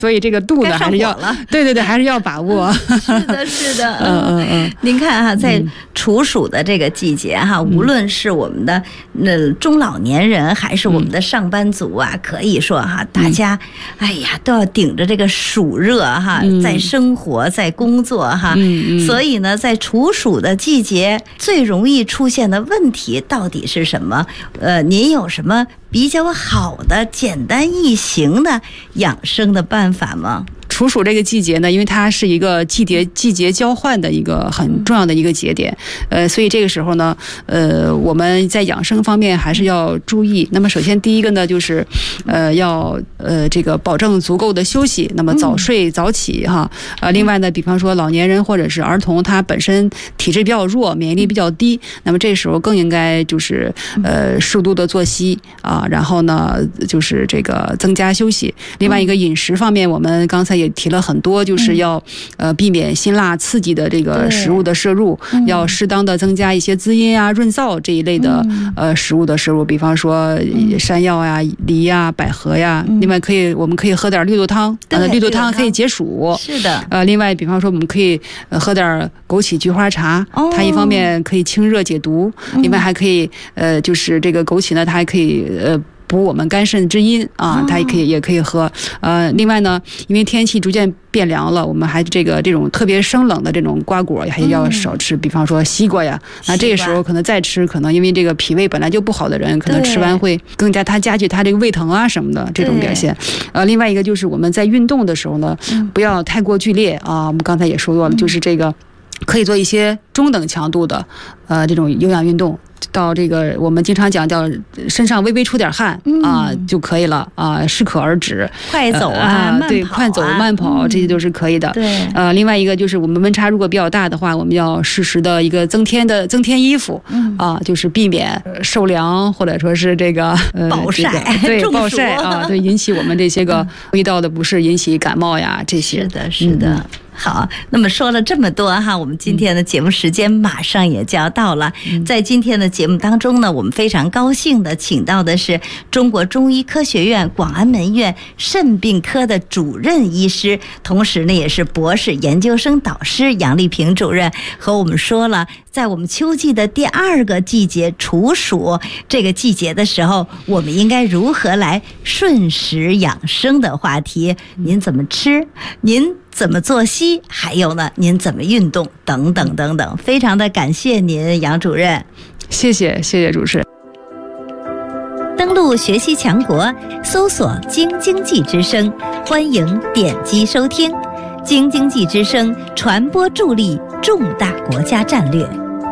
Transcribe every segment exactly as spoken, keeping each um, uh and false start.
所以这个度呢还是要，对对对，还是要把握。 是的，是的， 嗯嗯嗯。 您看哈，在处暑的这个季节哈，嗯、无论是我们的那中老年人，还是我们的上班族啊，嗯、可以说哈，大家、嗯、哎呀都要顶着这个暑热哈，嗯、在生活在工作哈，嗯嗯、所以呢，在处暑的季节最容易出现的问题到底是什么？呃，您有什么比较好的、简单易行的养生的办法吗？ 处暑这个季节呢，因为它是一个季节季节交换的一个很重要的一个节点，呃，所以这个时候呢，呃，我们在养生方面还是要注意。那么，首先第一个呢，就是呃，要呃这个保证足够的休息，那么早睡早起哈。呃，另外呢，比方说老年人或者是儿童，他本身体质比较弱，免疫力比较低，那么这时候更应该就是呃适度的作息啊，然后呢就是这个增加休息。另外一个饮食方面，我们刚才也提了很多，就是要呃避免辛辣刺激的这个食物的摄入，要适当的增加一些滋阴啊、润燥这一类的呃食物的摄入，比方说山药呀、梨呀、百合呀。另外可以，我们可以喝点绿豆汤，呃，绿豆汤可以解暑。 是的。 呃，另外比方说我们可以喝点枸杞菊花茶，它一方面可以清热解毒，另外还可以呃就是这个枸杞呢，它还可以呃。补我们肝肾之阴啊，它也可以也可以喝。呃，另外呢，因为天气逐渐变凉了，我们还这个这种特别生冷的这种瓜果还要少吃，嗯、比方说西瓜呀。那这个时候可能再吃，可能因为这个脾胃本来就不好的人，可能吃完会更加它加剧它这个胃疼啊什么的这种表现。呃，另外一个就是我们在运动的时候呢，不要太过剧烈啊。我们刚才也说过了，就是这个可以做一些中等强度的呃这种有氧运动。到这个我们经常讲叫身上微微出点汗、嗯、啊就可以了啊，适可而止。 快走啊， 呃、对，快走慢跑、嗯、这些都是可以的。 对， 呃，另外一个就是我们温差如果比较大的话，我们要适时的一个增添的增添衣服、嗯、啊，就是避免受凉或者说是这个呃暴晒， 这个、对暴晒啊，对引起我们这些个味道的不适，引起感冒呀这些。 是的，是的。嗯好，那么说了这么多哈，我们今天的节目时间马上也就要到了。嗯、在今天的节目当中呢，我们非常高兴的请到的是中国中医科学院广安门院肾病科的主任医师，同时呢也是博士研究生导师杨丽萍主任，和我们说了在我们秋季的第二个季节处暑这个季节的时候，我们应该如何来顺时养生的话题。您怎么吃？您怎么作息，还有呢您怎么运动等等等等，非常的感谢您杨主任。 谢谢谢谢主持人。 登录学习强国，搜索京津冀之声，欢迎点击收听。京津冀之声传播助力重大国家战略。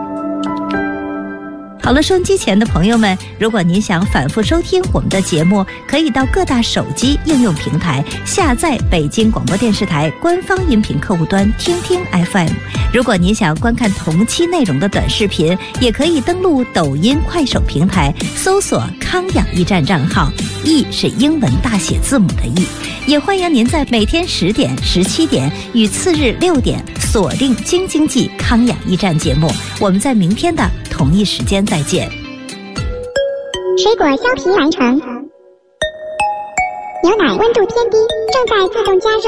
好了，收音机前的朋友们，如果您想反复收听我们的节目，可以到各大手机应用平台下载北京广播电视台官方音频客户端听听 F M。 如果您想观看同期内容的短视频，也可以登录抖音、快手平台搜索康养驿站账号，驿是英文大写字母的驿。也欢迎您在每天十点、十七点与次日六点锁定京津冀康养驿站节目。我们在明天的同一时间再见。 水果削皮完成，牛奶温度偏低，正在自动加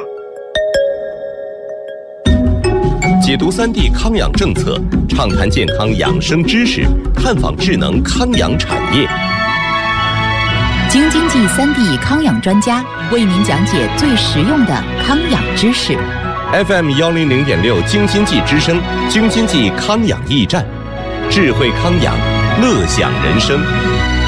热。解读三 D 康养政策，畅谈健康养生知识，探访智能康养产业。 京津冀三 D 康养专家为您讲解最实用的康养知识。 F M 幺零零点六京津冀之声，京津冀康养驿站，智慧康养，乐享人生。